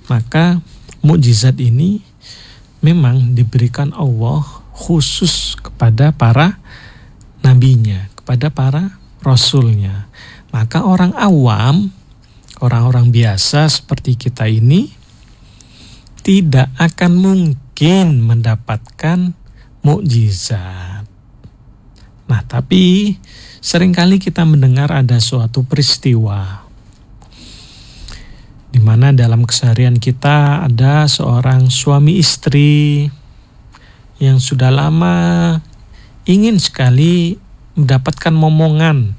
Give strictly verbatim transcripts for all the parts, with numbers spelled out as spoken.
Maka mukjizat ini memang diberikan Allah khusus kepada para nabinya, kepada para rasulnya. Maka orang awam, orang-orang biasa seperti kita ini tidak akan mungkin mendapatkan mukjizat. Nah, tapi seringkali kita mendengar ada suatu peristiwa di mana dalam keseharian kita ada seorang suami istri yang sudah lama ingin sekali mendapatkan momongan,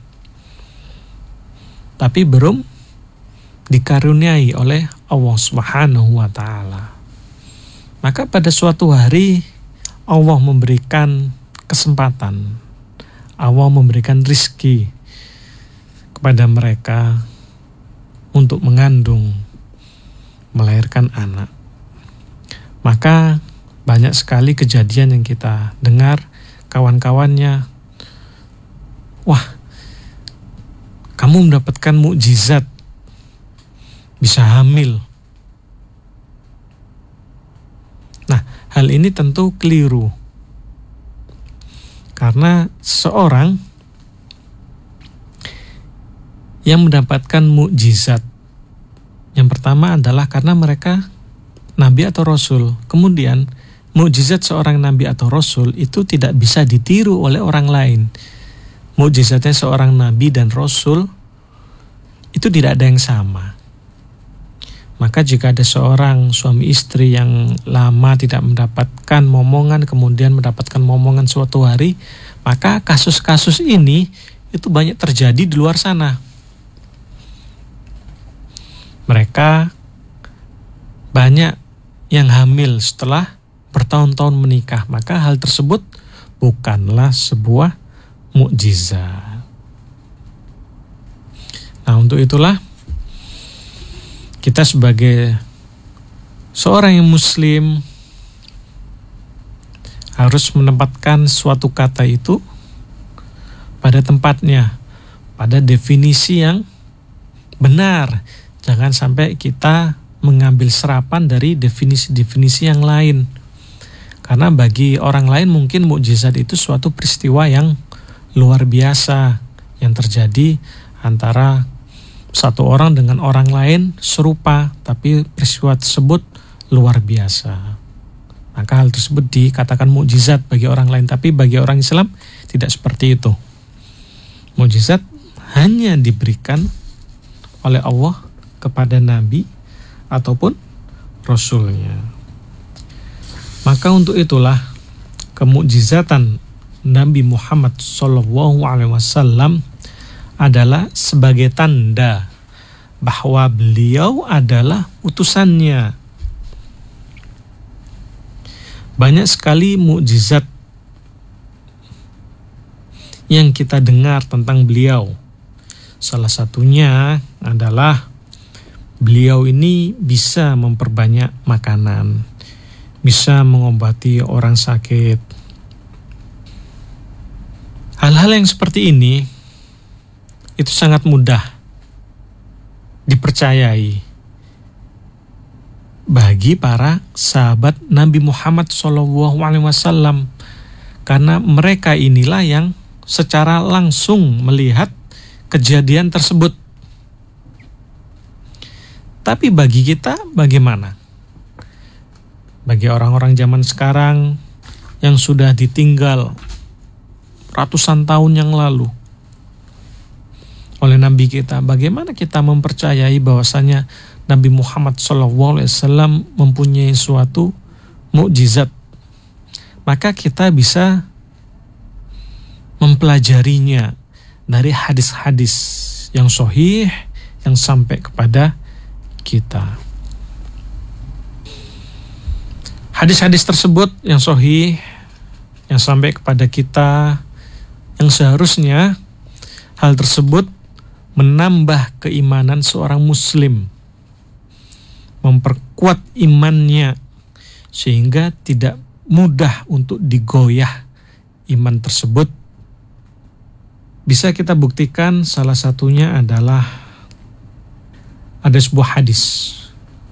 tapi belum dikaruniai oleh Allah Subhanahu wa Ta'ala. Maka pada suatu hari Allah memberikan kesempatan, Allah memberikan rizki kepada mereka untuk mengandung, melahirkan anak. Maka banyak sekali kejadian yang kita dengar, kawan-kawannya, wah, kamu mendapatkan mukjizat, bisa hamil. Nah, hal ini tentu keliru. Karena seorang yang mendapatkan mukjizat, yang pertama adalah karena mereka nabi atau rasul. Kemudian mukjizat seorang nabi atau rasul itu tidak bisa ditiru oleh orang lain. Mukjizatnya seorang nabi dan rasul itu tidak ada yang sama. Maka jika ada seorang suami istri yang lama tidak mendapatkan momongan, kemudian mendapatkan momongan suatu hari, maka kasus-kasus ini itu banyak terjadi di luar sana. Mereka banyak yang hamil setelah bertahun-tahun menikah, maka hal tersebut bukanlah sebuah mukjizat. Nah, untuk itulah kita sebagai seorang yang muslim harus menempatkan suatu kata itu pada tempatnya, pada definisi yang benar. Jangan sampai kita mengambil serapan dari definisi-definisi yang lain. Karena bagi orang lain mungkin mukjizat itu suatu peristiwa yang luar biasa yang terjadi antara satu orang dengan orang lain serupa, tapi peristiwa tersebut luar biasa. Maka hal tersebut dikatakan mukjizat bagi orang lain, tapi bagi orang Islam tidak seperti itu. Mukjizat hanya diberikan oleh Allah kepada Nabi ataupun Rasulnya. Maka untuk itulah kemukjizatan Nabi Muhammad shallallahu alaihi wasallam adalah sebagai tanda bahwa beliau adalah utusannya. Banyak sekali mukjizat yang kita dengar tentang beliau. Salah satunya adalah beliau ini bisa memperbanyak makanan, bisa mengobati orang sakit. Hal-hal yang seperti ini itu sangat mudah dipercayai bagi para sahabat Nabi Muhammad shallallahu alaihi wasallam, karena mereka inilah yang secara langsung melihat kejadian tersebut. Tapi bagi kita bagaimana? Bagi orang-orang zaman sekarang yang sudah ditinggal ratusan tahun yang lalu oleh Nabi kita, bagaimana kita mempercayai bahwasanya Nabi Muhammad shallallahu alaihi wasallam mempunyai suatu mukjizat? Maka kita bisa mempelajarinya dari hadis-hadis yang sahih yang sampai kepada kita. Hadis-hadis tersebut yang sahih yang sampai kepada kita, yang seharusnya hal tersebut menambah keimanan seorang muslim, memperkuat imannya sehingga tidak mudah untuk digoyah iman tersebut. Bisa kita buktikan, salah satunya adalah ada sebuah hadis